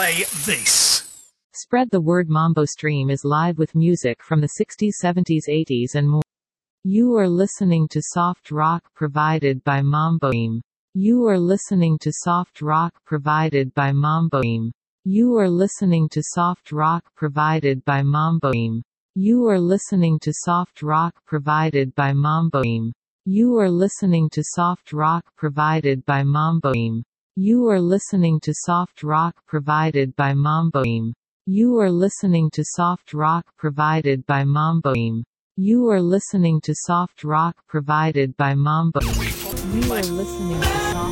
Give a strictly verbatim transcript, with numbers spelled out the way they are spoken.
say this. Spread the word. Mambo Stream is live with music from the sixties, seventies, eighties and more. You are listening to soft rock provided by Mambo Stream. You are listening to soft rock provided by Mambo Stream. You are listening to soft rock provided by Mambo Stream. You are listening to soft rock provided by Mambo Stream. You are listening to soft rock provided by Mambo Stream. You are listening to soft rock provided by Mambo Stream. You are listening to soft rock provided by Mambo Stream. You are listening to soft rock provided by Mambo Stream. You are listening to soft